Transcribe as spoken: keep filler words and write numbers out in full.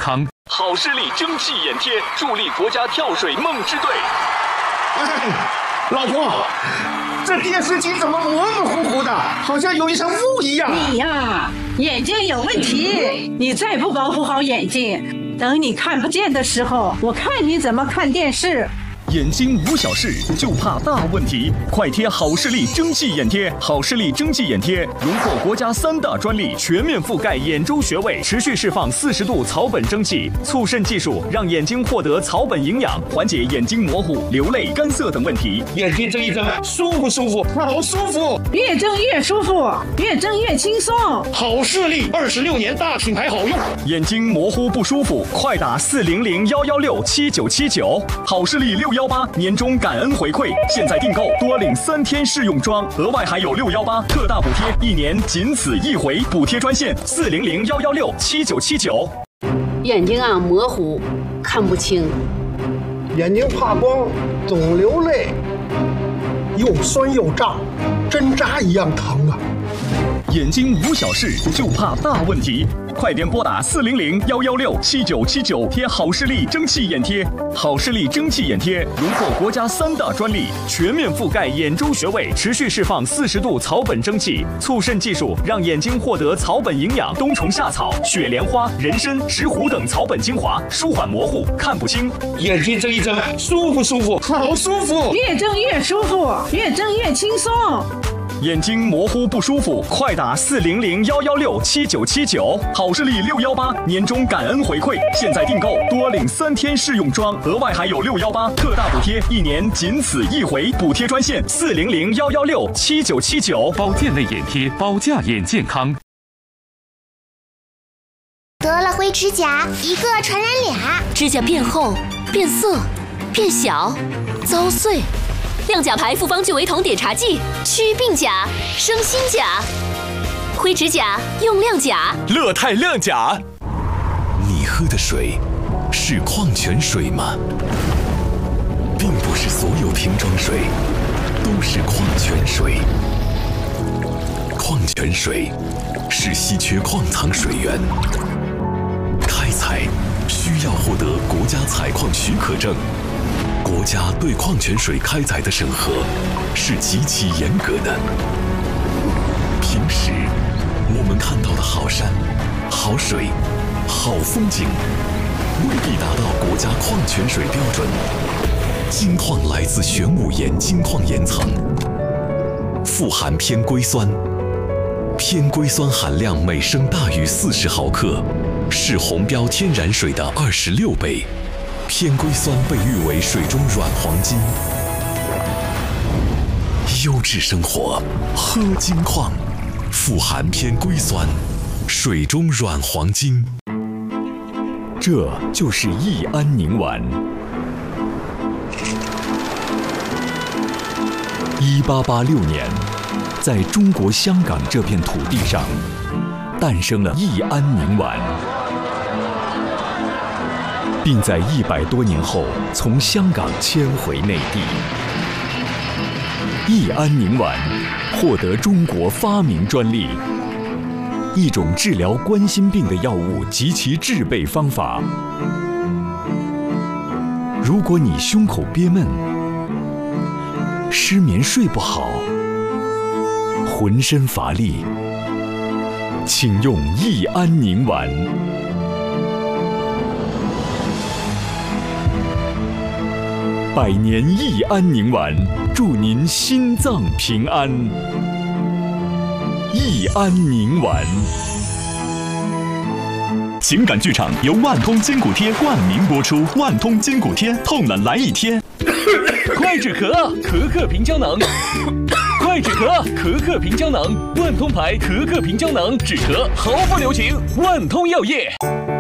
康。好视力蒸汽眼贴，助力国家跳水梦之队。 哎，老婆，这电视机怎么模模糊糊的，好像有一层雾一样？ 你呀，眼睛有问题，你再不保护好眼睛，等你看不见的时候，我看你怎么看电视。 眼睛无小事，就怕大问题。快贴好视力蒸汽眼贴，好视力蒸汽眼贴荣获国家三大专利，全面覆盖眼周穴位，持续释放四十度草本蒸汽，促渗技术让眼睛获得草本营养，缓解眼睛模糊、流泪、干涩等问题。 眼睛这一睁，舒不舒服？好舒服， 越睁越舒服，越睁越轻松。 好视力二十六年大品牌好用。 眼睛模糊不舒服，快打四零零幺幺六七九七九。好视力六幺八年终感恩回馈，现在订购多领三天试用装，额外还有六幺八特大补贴，一年仅此一回，补贴专线四零零幺幺六七九七九。 眼睛啊模糊，看不清， 眼睛怕光，总流泪，又酸又胀，针扎一样疼啊！ 眼睛无小事，就怕大问题。快点拨打四零零幺幺六七九七九，贴好视力蒸汽眼贴。好视力蒸汽眼贴荣获国家三大专利，全面覆盖眼周穴位，持续释放四十度草本蒸汽，促渗技术让眼睛获得草本营养，冬虫夏草、雪莲花、人参、石斛等草本精华，舒缓模糊、看不清。 眼睛这一睁，舒不舒服？好舒服， 越睁越舒服，越睁越轻松。 眼睛模糊不舒服，快打四零零幺幺六七九七九。好视力六幺八年终感恩回馈，现在订购多领三天试用装，额外还有六幺八特大补贴，一年仅此一回，补贴专线四零零幺幺六七九七九。 保健类眼贴，保驾眼健康。 得了灰指甲，一个传染俩， 指甲变厚、变色、变小、遭碎。亮甲牌复方聚维酮碘茶剂，祛病甲、生新甲。灰指甲用亮甲， 乐泰亮甲。你喝的水是矿泉水吗？并不是所有瓶装水都是矿泉水。矿泉水是稀缺矿藏水源，开采需要获得国家采矿许可证。国家对矿泉水开采的审核是极其严格的。平时我们看到的好山、好水、好风景，未必达到国家矿泉水标准。金矿来自玄武岩金矿岩层，富含偏硅酸，偏硅酸含量每升大于四十毫克，是红标天然水的二十六倍。偏硅酸被誉为水中软黄金，优质生活喝金矿，富含偏硅酸，水中软黄金。 这就是益安宁丸。一八八六年，在中国香港这片土地上，诞生了益安宁丸。并在一百多年后从香港迁回内地。益安宁丸获得中国发明专利，一种治疗冠心病的药物及其制备方法。如果你胸口憋闷、失眠睡不好、浑身乏力，请用益安宁丸。百年益安宁丸，祝您心脏平安。益安宁丸。 情感剧场由万通筋骨贴冠名播出，万通筋骨贴，痛了来一贴。 快止咳，咳咳平胶囊。快止咳，咳咳平胶囊。万通牌咳咳平胶囊，止咳毫不留情。万通药业。